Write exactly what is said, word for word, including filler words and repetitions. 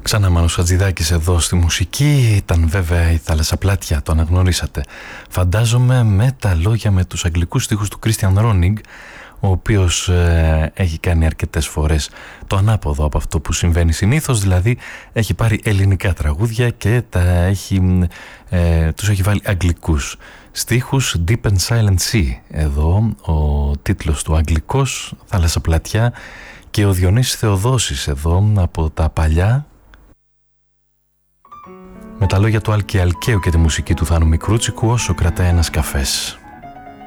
Ξανά Μάνος Χατζηδάκης εδώ στη μουσική. Ήταν βέβαια η Θαλασσαπλάτια, το αναγνωρίσατε. Φαντάζομαι με τα λόγια, με τους αγγλικούς στίχους του Christian Ronning, ο οποίος ε, έχει κάνει αρκετές φορές το ανάποδο από αυτό που συμβαίνει συνήθως, δηλαδή έχει πάρει ελληνικά τραγούδια και τα έχει, ε, τους έχει βάλει αγγλικούς στίχους. Deep and Silent Sea, εδώ ο τίτλος του αγγλικός, Θαλασσαπλατιά, και ο Διονύσης Θεοδόσης εδώ από τα παλιά, με τα λόγια του Άλκη Αλκαίου και τη μουσική του Θάνου Μικρούτσικου, όσο κρατάει ένας καφές.